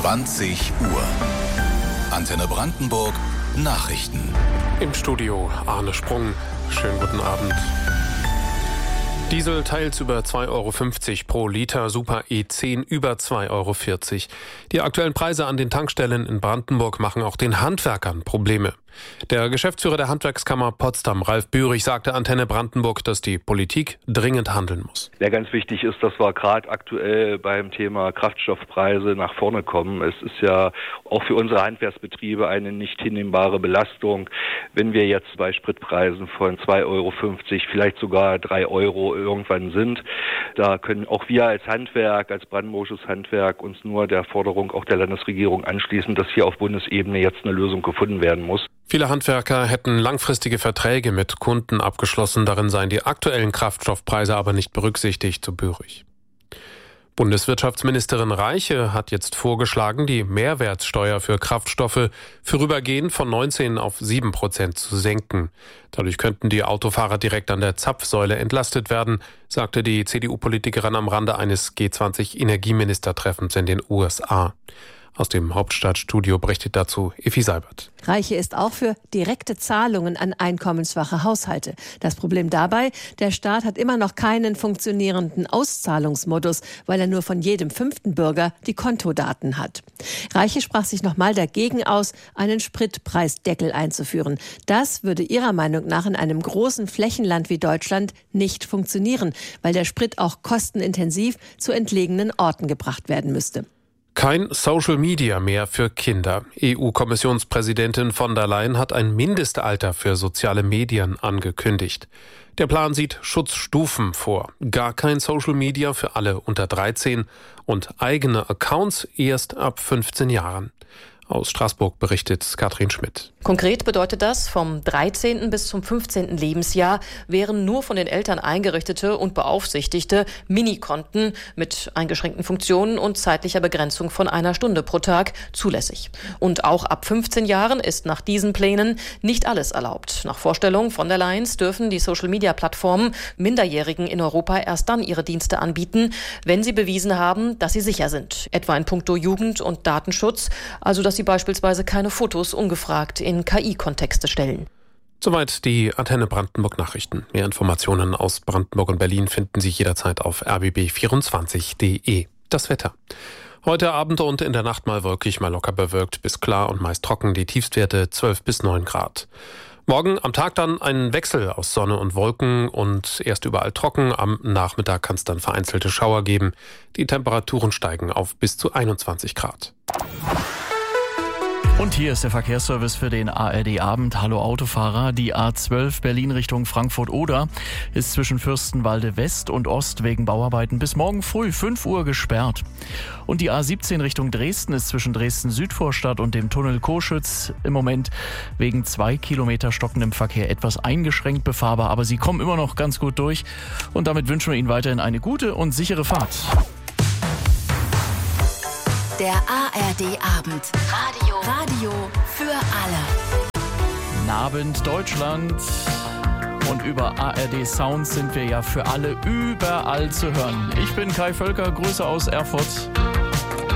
20 Uhr. Antenne Brandenburg Nachrichten. Im Studio Arne Sprung. Schönen guten Abend. Diesel teils über 2,50 € pro Liter, Super E10 über 2,40 €. Die aktuellen Preise an den Tankstellen in Brandenburg machen auch den Handwerkern Probleme. Der Geschäftsführer der Handwerkskammer Potsdam, Ralf Bührig, sagte Antenne Brandenburg, dass die Politik dringend handeln muss. Ja, ganz wichtig ist, dass wir gerade aktuell beim Thema Kraftstoffpreise nach vorne kommen. Es ist ja auch für unsere Handwerksbetriebe eine nicht hinnehmbare Belastung, wenn wir jetzt bei Spritpreisen von 2,50 €, vielleicht sogar 3 € irgendwann sind. Da können auch wir als Handwerk, als brandenburgisches Handwerk uns nur der Forderung auch der Landesregierung anschließen, dass hier auf Bundesebene jetzt eine Lösung gefunden werden muss. Viele Handwerker hätten langfristige Verträge mit Kunden abgeschlossen, darin seien die aktuellen Kraftstoffpreise aber nicht berücksichtigt, so Bührig. Bundeswirtschaftsministerin Reiche hat jetzt vorgeschlagen, die Mehrwertsteuer für Kraftstoffe vorübergehend von 19 auf 7% zu senken. Dadurch könnten die Autofahrer direkt an der Zapfsäule entlastet werden, sagte die CDU-Politikerin am Rande eines G20-Energieministertreffens in den USA. Aus dem Hauptstadtstudio berichtet dazu Effi Seibert. Reiche ist auch für direkte Zahlungen an einkommensschwache Haushalte. Das Problem dabei, der Staat hat immer noch keinen funktionierenden Auszahlungsmodus, weil er nur von jedem 5. Bürger die Kontodaten hat. Reiche sprach sich nochmal dagegen aus, einen Spritpreisdeckel einzuführen. Das würde ihrer Meinung nach in einem großen Flächenland wie Deutschland nicht funktionieren, weil der Sprit auch kostenintensiv zu entlegenen Orten gebracht werden müsste. Kein Social Media mehr für Kinder. EU-Kommissionspräsidentin von der Leyen hat ein Mindestalter für soziale Medien angekündigt. Der Plan sieht Schutzstufen vor. Gar kein Social Media für alle unter 13 und eigene Accounts erst ab 15 Jahren. Aus Straßburg berichtet Katrin Schmidt. Konkret bedeutet das, vom 13. bis zum 15. Lebensjahr wären nur von den Eltern eingerichtete und beaufsichtigte Minikonten mit eingeschränkten Funktionen und zeitlicher Begrenzung von 1 Stunde pro Tag zulässig. Und auch ab 15 Jahren ist nach diesen Plänen nicht alles erlaubt. Nach Vorstellung von der Leyen dürfen die Social-Media-Plattformen Minderjährigen in Europa erst dann ihre Dienste anbieten, wenn sie bewiesen haben, dass sie sicher sind. Etwa in puncto Jugend- und Datenschutz, also dass sie beispielsweise keine Fotos ungefragt in KI-Kontexte stellen. Soweit die Antenne Brandenburg Nachrichten. Mehr Informationen aus Brandenburg und Berlin finden Sie jederzeit auf rbb24.de. Das Wetter. Heute Abend und in der Nacht mal wolkig, mal locker bewölkt, bis klar und meist trocken. Die Tiefstwerte 12 bis 9 Grad. Morgen am Tag dann ein Wechsel aus Sonne und Wolken und erst überall trocken. Am Nachmittag kann es dann vereinzelte Schauer geben. Die Temperaturen steigen auf bis zu 21 Grad. Und hier ist der Verkehrsservice für den ARD-Abend. Hallo Autofahrer. Die A12 Berlin Richtung Frankfurt-Oder ist zwischen Fürstenwalde West und Ost wegen Bauarbeiten bis morgen früh 5 Uhr gesperrt. Und die A17 Richtung Dresden ist zwischen Dresden-Südvorstadt und dem Tunnel Coschütz im Moment wegen 2 Kilometer stockendem Verkehr etwas eingeschränkt befahrbar. Aber sie kommen immer noch ganz gut durch. Und damit wünschen wir Ihnen weiterhin eine gute und sichere Fahrt. Der ARD-Abend. Radio für alle. Guten Abend, Deutschland. Und über ARD Sound sind wir ja für alle überall zu hören. Ich bin Kai Völker, Grüße aus Erfurt.